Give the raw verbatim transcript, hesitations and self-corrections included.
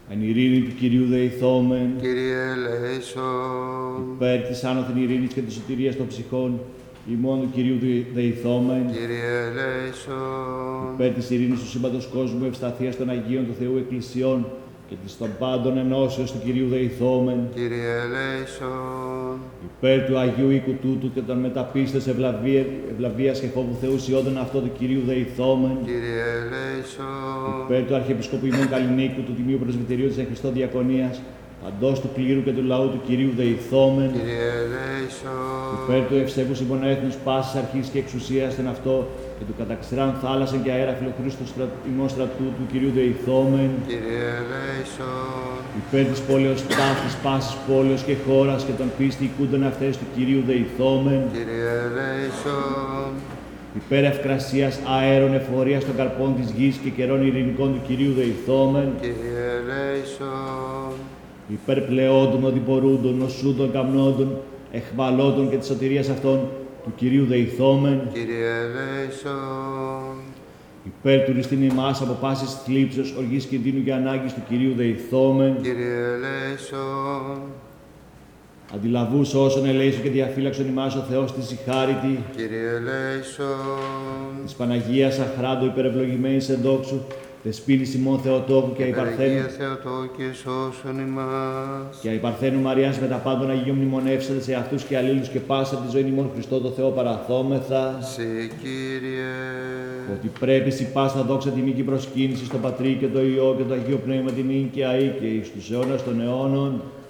Εν ειρήνη του Κυρίου δεηθόμεν. Κύριε ελέησον. Υπέρ της άνωθεν ειρήνης και της σωτηρίας των ψυχών, ημών του Κυρίου δεηθόμεν. Κύριε ελέησον. Υπέρ της ειρήνης του σύμπαντος κόσμου, ευσταθίας των Αγίων του Θεού Εκκλησιών και της των πάντων ενώσεως του Κυρίου δεηθόμεν. Κύριε ελέησον. Υπέρ του Αγίου οίκου τούτου και των μεταπίστες ευλαβία, ευλαβίας και φόβου Θεού σιώδων αυτό του Κυρίου δεηθόμεν. Κύριε ελέησον. Υπέρ του Αρχιεπισκόπου ημών Καλλινίκου, του Τιμίου Πρεσβυτερίου της Εν Χριστώ Διακονίας, παντός του κλήρου και του λαού του Κυρίου δεηθόμεν. Κύριε ελέησον. Υπέρ του ευσεβούς ημών έθνους πάσης αρχής και εξουσίας εν αυτό και του καταξηράν θάλασσαν και αέρα φιλοχρήστου στρα... ημών στρατού του Κυρίου δεηθόμεν. Κύριε ελέησον. Υπέρ της πόλεως ταύτης πάσης πόλεως και χώρας και των πίστη οικούντων αυτές του Κυρίου δεηθόμεν. Κύριε ελέησον. Υπέρ ευκρασίας αέρων εφορίας των καρπών της γης και καιρών ειρηνικών του Κυρίου δεηθόμεν. Κύριε ελέησον. Υπέρ πλεόντων, οδηπορούντων, νοσούντων, καμνόντων, εχμαλώτων και της σωτηρίας αυτών του Κυρίου δεηθόμεν. Κύριε ελέησον. Υπέρ του ρηστήν ημάς από πάσης θλίψεως, οργής κινδύνου και ανάγκης του Κυρίου δεηθόμεν. Κύριε ελέησον. Αντιλαβούς όσων ελέησον και διαφύλαξον ημάς ο Θεός της η χάριτη, Κύριε ελέησον. της Παναγίας αχράντου υπερευλογημένης εν δόξου, Δεσποίνης ημών Θεοτόκου και Υπεραγία αϊπαρθένου Θεοτόκη σώσον ημάς. και αϊπαρθένου Μαριάς με τα πάντων Αγίων μνημονεύσατε σε αυτούς και αλλήλους και πάσα τη ζωή ημών Χριστό το Θεό παραθόμεθα. Σε Κύριε. Ότι πρέπει σοι πάσα δόξα τιμή και προσκύνηση στον Πατρί και το Υιό και το Αγίο Πνεύμα την και αεί και εις τους αιώνας των αιώνων.